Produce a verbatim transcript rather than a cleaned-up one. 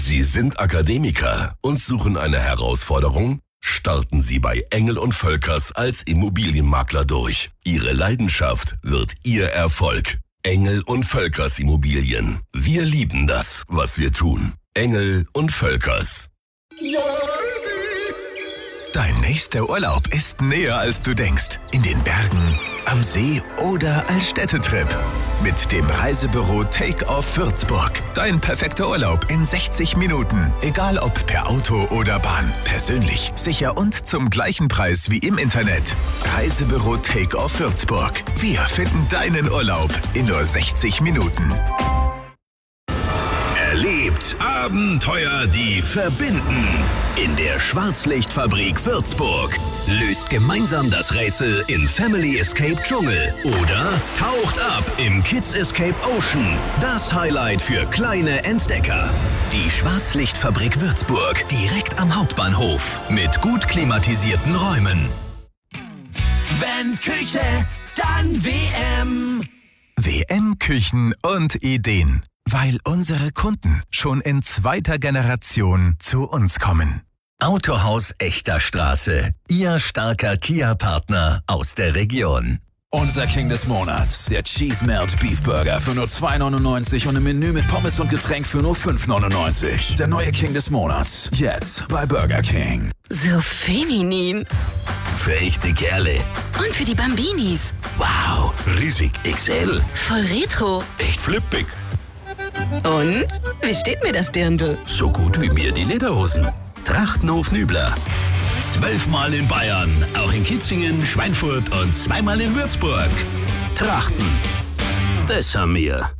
Sie sind Akademiker und suchen eine Herausforderung? Starten Sie bei Engel und Völkers als Immobilienmakler durch. Ihre Leidenschaft wird Ihr Erfolg. Engel und Völkers Immobilien. Wir lieben das, was wir tun. Engel und Völkers. Dein nächster Urlaub ist näher, als du denkst. In den Bergen, am See oder als Städtetrip. Mit dem Reisebüro Take-Off Würzburg. Dein perfekter Urlaub in sechzig Minuten. Egal ob per Auto oder Bahn. Persönlich, sicher und zum gleichen Preis wie im Internet. Reisebüro Take-Off Würzburg. Wir finden deinen Urlaub in nur sechzig Minuten. Erlebt Abenteuer, die verbinden. In der Schwarzlichtfabrik Würzburg. Löst gemeinsam das Rätsel in Family Escape Dschungel. Oder taucht ab im Kids Escape Ocean. Das Highlight für kleine Entdecker. Die Schwarzlichtfabrik Würzburg. Direkt am Hauptbahnhof. Mit gut klimatisierten Räumen. Wenn Küche, dann W M. W M Küchen und Ideen. Weil unsere Kunden schon in zweiter Generation zu uns kommen. Autohaus Echter Straße. Ihr starker Kia-Partner aus der Region. Unser King des Monats, der Cheese Melt Beef Burger für nur zwei neunundneunzig und ein Menü mit Pommes und Getränk für nur fünf neunundneunzig. Der neue King des Monats, jetzt bei Burger King. So feminin. Für echte Kerle. Und für die Bambinis. Wow, riesig X L. Voll retro. Echt flippig. Und? Wie steht mir das Dirndl? So gut wie mir die Lederhosen. Trachtenhof Nübler. Zwölfmal in Bayern, auch in Kitzingen, Schweinfurt und zweimal in Würzburg. Trachten. Das haben wir.